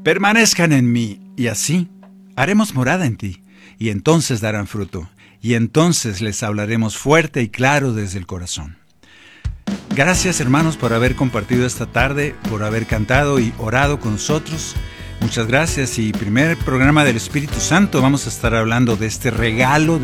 Permanezcan en mí, y así haremos morada en ti, y entonces darán fruto, y entonces les hablaremos fuerte y claro desde el corazón. Gracias, hermanos, por haber compartido esta tarde, por haber cantado y orado con nosotros. Muchas gracias, y primer programa del Espíritu Santo vamos a estar hablando de este regalo